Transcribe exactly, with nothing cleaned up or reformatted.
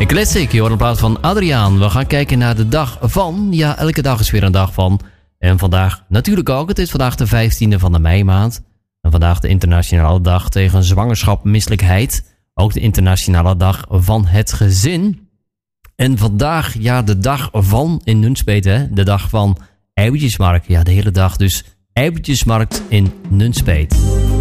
Een classic, je hoort een plaat van Adriaan. We gaan kijken naar de dag van. Ja, elke dag is weer een dag van. En vandaag natuurlijk ook. Het is vandaag de vijftiende van de meimaand. En vandaag de internationale dag tegen zwangerschapmisselijkheid. Ook de internationale dag van het gezin. En vandaag, ja, de dag van in Nunspeet, hè. De dag van Eiwitjesmarkt. Ja, de hele dag dus Eiwitjesmarkt in Nunspeet.